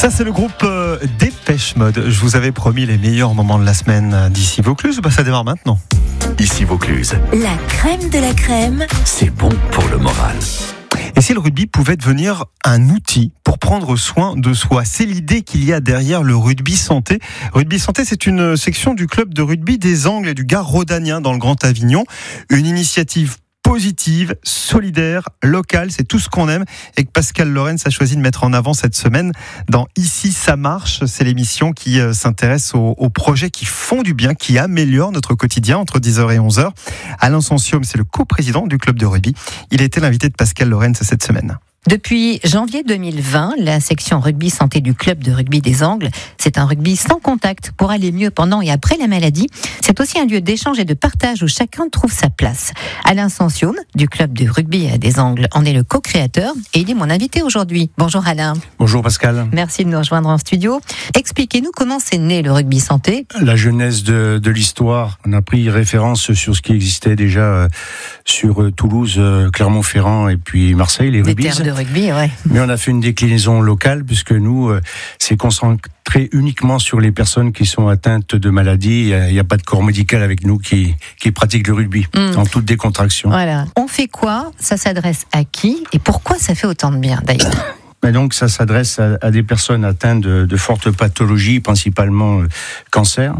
Ça, c'est le groupe Dépêche Mode. Je vous avais promis les meilleurs moments de la semaine d'ici Vaucluse. Ça démarre maintenant. Ici Vaucluse. La crème de la crème. C'est bon pour le moral. Et si le rugby pouvait devenir un outil pour prendre soin de soi, c'est l'idée qu'il y a derrière le Rugby Santé. Rugby Santé, c'est une section du club de rugby des Angles et du Gard rhodanien dans le Grand Avignon. Une initiative positive, solidaire, locale, c'est tout ce qu'on aime et que Pascal Lorenz a choisi de mettre en avant cette semaine dans Ici ça marche. C'est l'émission qui s'intéresse aux projets qui font du bien, qui améliorent notre quotidien entre 10h et 11h. Alain Sensium, c'est le coprésident du club de rugby. Il a été l'invité de Pascal Lorenz cette semaine. Depuis janvier 2020, la section rugby santé du club de rugby des Angles, c'est un rugby sans contact pour aller mieux pendant et après la maladie. C'est aussi un lieu d'échange et de partage où chacun trouve sa place. Alain Sensium, du club de rugby des Angles, en est le co-créateur et il est mon invité aujourd'hui. Bonjour Alain. Bonjour Pascal. Merci de nous rejoindre en studio. Expliquez-nous comment c'est né le rugby santé. La genèse de l'histoire, on a pris référence sur ce qui existait déjà sur Toulouse, Clermont-Ferrand et puis Marseille, les rugby. Rugby, ouais. Mais on a fait une déclinaison locale puisque nous, c'est concentré uniquement sur les personnes qui sont atteintes de maladies. Il n'y a pas de corps médical avec nous qui pratique le rugby en toute décontraction. Voilà. On fait quoi ? Ça s'adresse à qui ? Et pourquoi ça fait autant de bien d'ailleurs ? Mais donc ça s'adresse à des personnes atteintes de fortes pathologies, principalement cancer.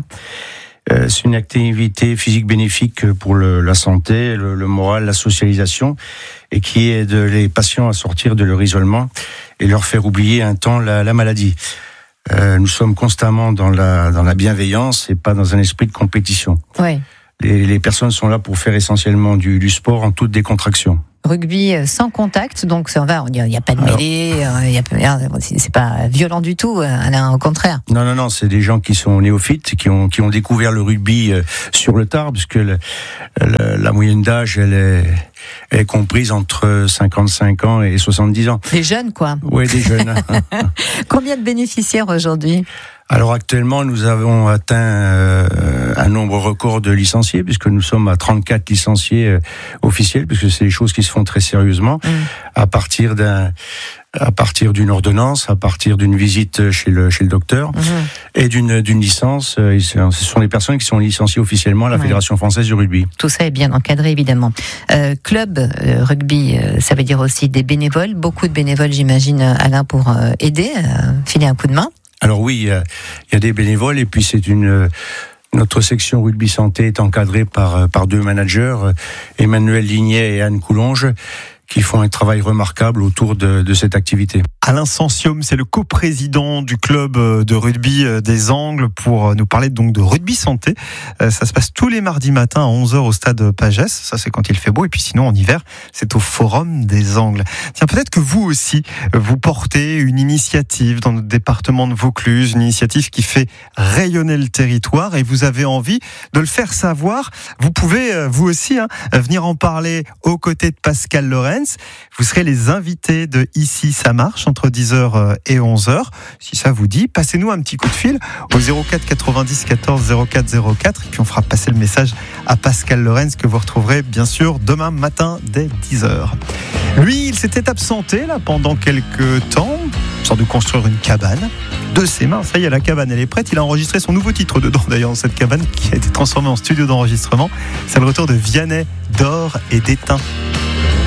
C'est une activité physique bénéfique pour la santé, le moral, la socialisation, et qui aide les patients à sortir de leur isolement et leur faire oublier un temps la maladie. Nous sommes constamment dans la bienveillance et pas dans un esprit de compétition. Ouais. Les personnes sont là pour faire essentiellement du sport en toute décontraction. Rugby sans contact, donc ça va, il n'y a pas de mêlée, c'est pas violent du tout, Alain, au contraire. Non, c'est des gens qui sont néophytes, qui ont découvert le rugby sur le tard, puisque la moyenne d'âge, elle est comprise entre 55 ans et 70 ans. Des jeunes, quoi. Oui, des jeunes. Combien de bénéficiaires aujourd'hui ? Alors actuellement, nous avons atteint un nombre record de licenciés, puisque nous sommes à 34 licenciés officiels, puisque c'est des choses qui se font très sérieusement, à partir d'une ordonnance, à partir d'une visite chez le docteur, et d'une licence. Ce sont les personnes qui sont licenciées officiellement à la Fédération française du rugby. Tout ça est bien encadré, évidemment. Club rugby, ça veut dire aussi des bénévoles, beaucoup de bénévoles, j'imagine, Alain, pour aider, filer un coup de main. Alors oui, il y a des bénévoles, et puis notre section rugby santé est encadrée par deux managers, Emmanuel Lignet et Anne Coulonge, qui font un travail remarquable autour de cette activité. Alain Sensium, c'est le coprésident du club de rugby des Angles pour nous parler donc de rugby santé. Ça se passe tous les mardis matins à 11h au stade Pagès. Ça, c'est quand il fait beau. Et puis sinon, en hiver, c'est au Forum des Angles. Tiens, peut-être que vous aussi, vous portez une initiative dans notre département de Vaucluse, une initiative qui fait rayonner le territoire et vous avez envie de le faire savoir. Vous pouvez, vous aussi, venir en parler aux côtés de Pascal Lorenz. Vous serez les invités de Ici ça marche entre 10h et 11h. Si ça vous dit, passez-nous un petit coup de fil au 04 90 14 04 04 et puis on fera passer le message à Pascal Lorenz que vous retrouverez bien sûr demain matin dès 10h. Lui, il s'était absenté là pendant quelques temps, sorte de construire une cabane de ses mains. Ça y est, la cabane elle est prête. Il a enregistré son nouveau titre dedans d'ailleurs dans cette cabane qui a été transformée en studio d'enregistrement. C'est le retour de Vianney, d'Or et d'Étain.